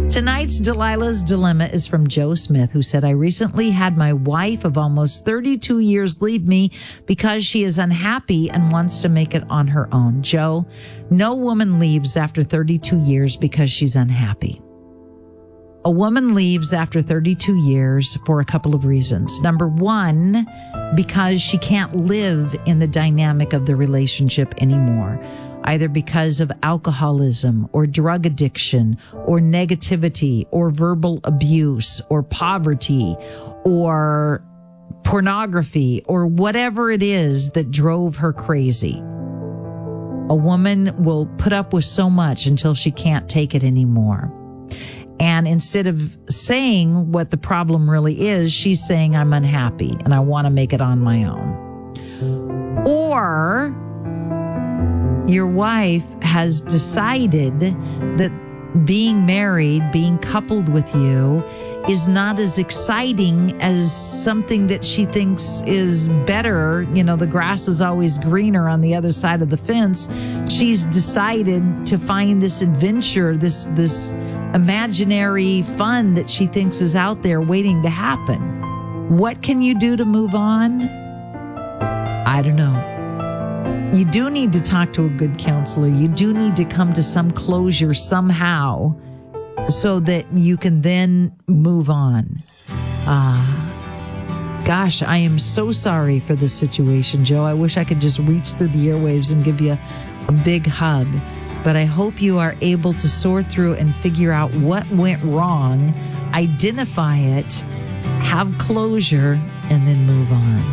Tonight's Delilah's Dilemma is from Joe Smith, who said, I recently had my wife of almost 32 years leave me because she is unhappy and wants to make it on her own. Joe, no woman leaves after 32 years because she's unhappy. A woman leaves after 32 years for a couple of reasons. Number one, because she can't live in the dynamic of the relationship anymore, either because of alcoholism or drug addiction or negativity or verbal abuse or poverty or pornography or whatever it is that drove her crazy. A woman will put up with so much until she can't take it anymore. And instead of saying what the problem really is, she's saying, I'm unhappy and I want to make it on my own. Or your wife has decided that being married, being coupled with you, is not as exciting as something that she thinks is better. You know, the grass is always greener on the other side of the fence. She's decided to find this adventure, this imaginary fun that she thinks is out there waiting to happen. What can you do to move on? I don't know. You do need to talk to a good counselor. You do need to come to some closure somehow so that you can then move on. Gosh, I am so sorry for this situation, Joe. I wish I could just reach through the airwaves and give you a big hug. But I hope you are able to sort through and figure out what went wrong, identify it, have closure, and then move on.